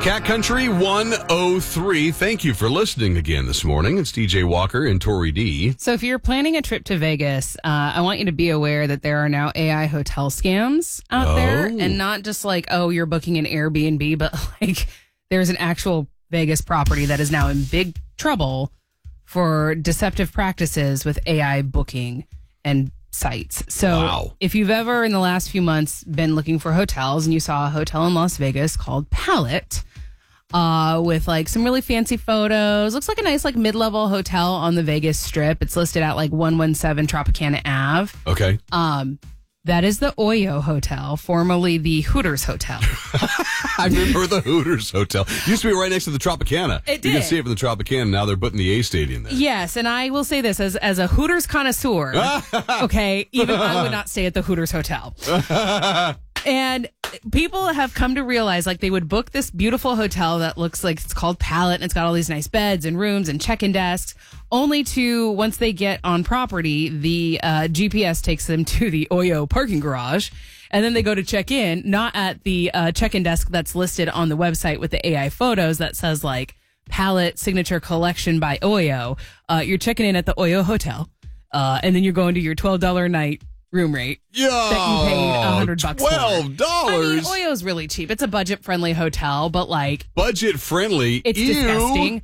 Cat Country 103. Thank you for listening again this morning. It's DJ Walker and Tori D. So if you're planning a trip to Vegas, I want you to be aware that there are now AI hotel scams out there. And not just like, oh, you're booking an Airbnb, but like there's an actual Vegas property that is now in big trouble for deceptive practices with AI booking and sites. So if you've ever in the last few months been looking for hotels and you saw a hotel in Las Vegas called Palette, with like some really fancy photos, looks like a nice like mid-level hotel on the Vegas Strip. It's listed at like 117 Tropicana Ave. Okay. That is the Oyo Hotel, formerly the Hooters Hotel. I remember the Hooters Hotel. It used to be right next to the Tropicana. It did. You can see it from the Tropicana. Now they're putting the A Stadium there. Yes, and I will say this as a Hooters connoisseur, okay, even I would not stay at the Hooters Hotel. And people have come to realize, like, they would book this beautiful hotel that looks like it's called Palette, and it's got all these nice beds and rooms and check-in desks, only to, once they get on property, the GPS takes them to the Oyo parking garage, and then they go to check in, not at the check-in desk that's listed on the website with the AI photos that says, like, Palette Signature Collection by Oyo. You're checking in at the Oyo Hotel, and then you're going to your $12 a night room rate that you paid $100 for. $12. I mean, Oyo's really cheap. It's a budget-friendly hotel, but like budget-friendly. It's disgusting.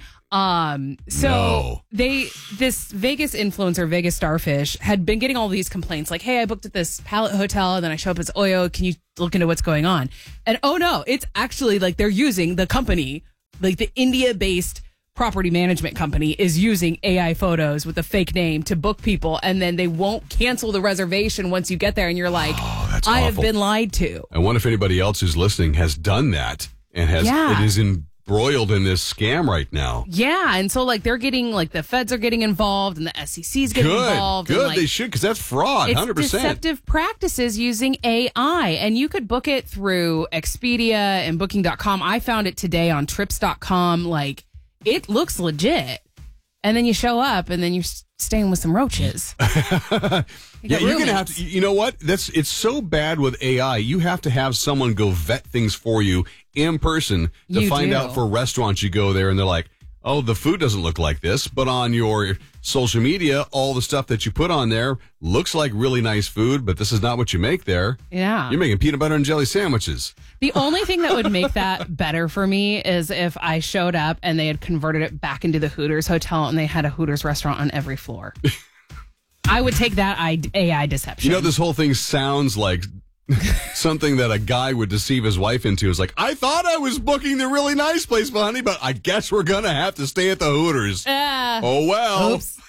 This Vegas influencer, Vegas Starfish, had been getting all these complaints like, hey, I booked at this Palette hotel and then I show up as Oyo. Can you look into what's going on? And oh no, it's actually like they're using the company, like the India-based property management company is using AI photos with a fake name to book people, and then they won't cancel the reservation once you get there, and you're like, I have been lied to. I wonder if anybody else who's listening has done that and it is embroiled in this scam right now. Yeah, and so like they're getting, like the feds are getting involved and the SEC's getting involved. Good, and, like, they should, because that's fraud, 100%. It's deceptive practices using AI, and you could book it through Expedia and Booking.com. I found it today on Trips.com, like, it looks legit. And then you show up and then you're staying with some roaches. You're going to have to, you know what? It's so bad with AI. You have to have someone go vet things for you in person to find out for restaurants you go there and they're like, oh, the food doesn't look like this, but on your social media, all the stuff that you put on there looks like really nice food, but this is not what you make there. Yeah. You're making peanut butter and jelly sandwiches. The only thing that would make that better for me is if I showed up and they had converted it back into the Hooters Hotel and they had a Hooters restaurant on every floor. I would take that AI deception. You know, this whole thing sounds like something that a guy would deceive his wife into. Is like, I thought I was booking the really nice place, honey, but I guess we're going to have to stay at the Hooters. Oh, well. Oops.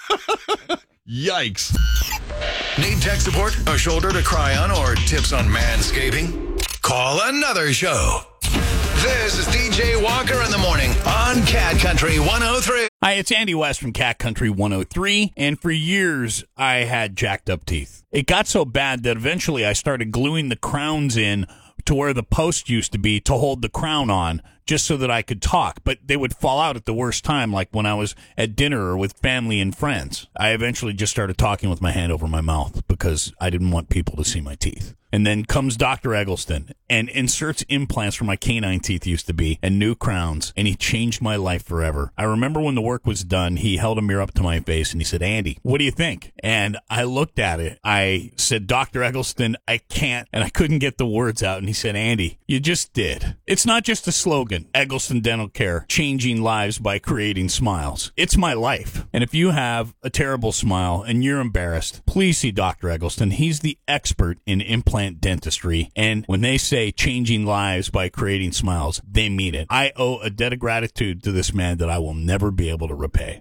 Yikes. Need tech support, a shoulder to cry on, or tips on manscaping? Call another show. This is DJ Walker in the morning on Cat Country 103. Hi, it's Andy West from Cat Country 103, and for years I had jacked up teeth. It got so bad that eventually I started gluing the crowns in to where the post used to be to hold the crown on, just so that I could talk, but they would fall out at the worst time, like when I was at dinner or with family and friends. I eventually just started talking with my hand over my mouth because I didn't want people to see my teeth. And then comes Dr. Eggleston and inserts implants where my canine teeth used to be and new crowns, and he changed my life forever. I remember when the work was done, he held a mirror up to my face and he said, Andy, what do you think? And I looked at it. I said, Dr. Eggleston, I can't. And I couldn't get the words out. And he said, Andy, you just did. It's not just a slogan. Eggleston Dental Care, changing lives by creating smiles. It's my life. And if you have a terrible smile and you're embarrassed, please see Dr. Eggleston. He's the expert in implant dentistry. And when they say changing lives by creating smiles, they mean it. I owe a debt of gratitude to this man that I will never be able to repay.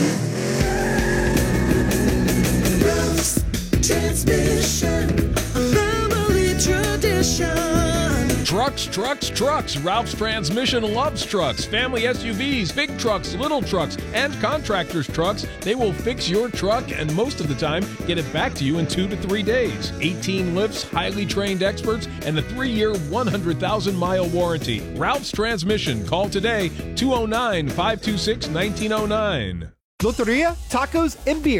Transmission, family tradition. Trucks. Ralph's Transmission loves trucks. Family SUVs, big trucks, little trucks, and contractors' trucks. They will fix your truck and most of the time get it back to you in 2 to 3 days. 18 lifts, highly trained experts, and a 3-year, 100,000-mile warranty. Ralph's Transmission. Call today, 209-526-1909. Loteria, tacos, and beer.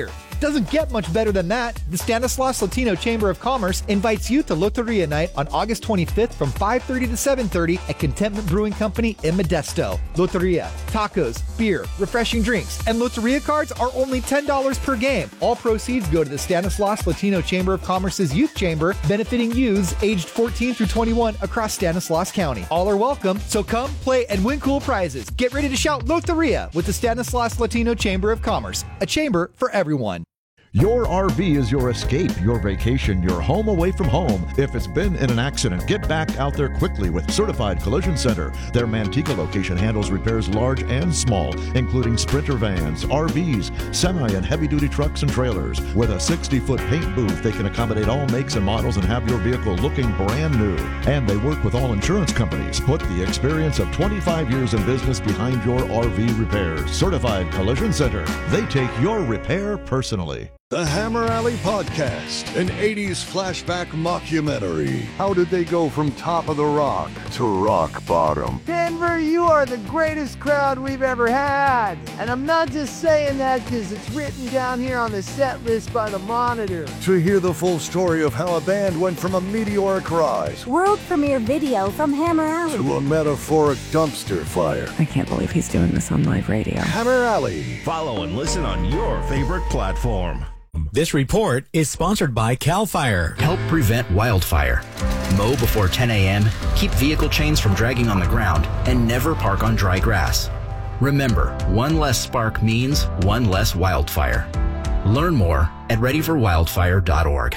Doesn't get much better than that. The Stanislaus Latino Chamber of Commerce invites you to Loteria Night on August 25th from 5:30 to 7:30 at Contentment Brewing Company in Modesto. Loteria, tacos, beer, refreshing drinks, and Loteria cards are only $10 per game. All proceeds go to the Stanislaus Latino Chamber of Commerce's Youth Chamber, benefiting youths aged 14 through 21 across Stanislaus County. All are welcome, so come, play, and win cool prizes. Get ready to shout Loteria with the Stanislaus Latino Chamber of Commerce, a chamber for everyone. Your RV is your escape, your vacation, your home away from home. If it's been in an accident, get back out there quickly with Certified Collision Center. Their Manteca location handles repairs large and small, including Sprinter vans, RVs, semi and heavy-duty trucks and trailers. With a 60-foot paint booth, they can accommodate all makes and models and have your vehicle looking brand new. And they work with all insurance companies. Put the experience of 25 years in business behind your RV repairs. Certified Collision Center. They take your repair personally. The Hammer Alley Podcast, an 80s flashback mockumentary. How did they go from top of the rock to rock bottom? Denver, you are the greatest crowd we've ever had. And I'm not just saying that because it's written down here on the set list by the Monitor. To hear the full story of how a band went from a meteoric rise, world premiere video from Hammer Alley, to a metaphoric dumpster fire. I can't believe he's doing this on live radio. Hammer Alley. Follow and listen on your favorite platform. This report is sponsored by CAL FIRE. Help prevent wildfire. Mow before 10 a.m., keep vehicle chains from dragging on the ground, and never park on dry grass. Remember, one less spark means one less wildfire. Learn more at readyforwildfire.org.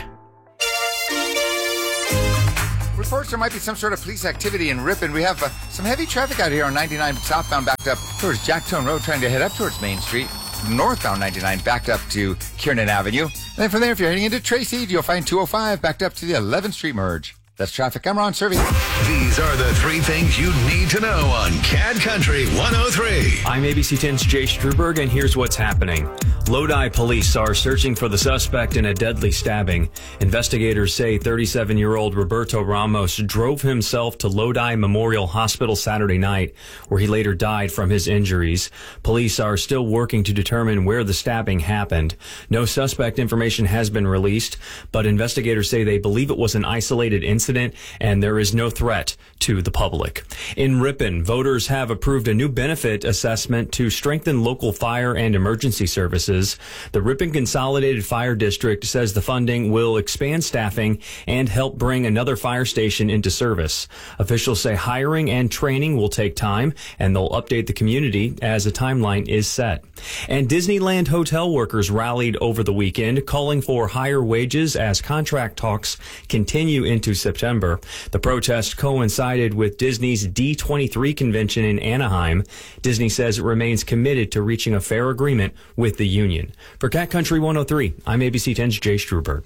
Reports there might be some sort of police activity in Ripon. We have some heavy traffic out here on 99 southbound backed up towards Jacktone Road, trying to head up towards Main Street. Northbound 99 backed up to Kiernan Avenue. And then from there, if you're heading into Tracy, you'll find 205 backed up to the 11th Street merge. That's traffic. I'm Ron Servey. These are the three things you need to know on Cat Country 103. I'm ABC 10's Jay Struberg, and here's what's happening. Lodi police are searching for the suspect in a deadly stabbing. Investigators say 37-year-old Roberto Ramos drove himself to Lodi Memorial Hospital Saturday night, where he later died from his injuries. Police are still working to determine where the stabbing happened. No suspect information has been released, but investigators say they believe it was an isolated incident and there is no threat to the public. In Ripon, voters have approved a new benefit assessment to strengthen local fire and emergency services. The Ripon Consolidated Fire District says the funding will expand staffing and help bring another fire station into service. Officials say hiring and training will take time, and they'll update the community as a timeline is set. And Disneyland hotel workers rallied over the weekend, calling for higher wages as contract talks continue into September. The protest coincided with Disney's D23 convention in Anaheim. Disney says it remains committed to reaching a fair agreement with the union. For Cat Country 103, I'm ABC 10's Jay Struberg.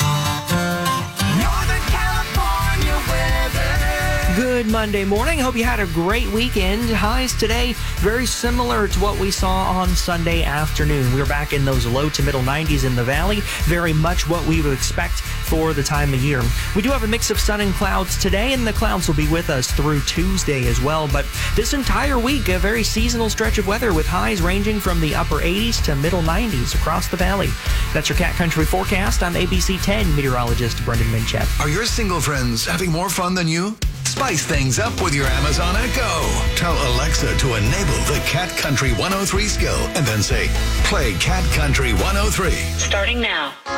Good Monday morning. Hope you had a great weekend. Highs today very similar to what we saw on Sunday afternoon. We're back in those low to middle 90s in the valley. Very much what we would expect for the time of year. We do have a mix of sun and clouds today, and the clouds will be with us through Tuesday as well. But this entire week, a very seasonal stretch of weather with highs ranging from the upper 80s to middle 90s across the valley. That's your Cat Country forecast. I'm ABC 10 meteorologist Brendan Minchep. Are your single friends having more fun than you? Spice things up with your Amazon Echo. Tell Alexa to enable the Cat Country 103 skill and then say, play Cat Country 103. Starting now.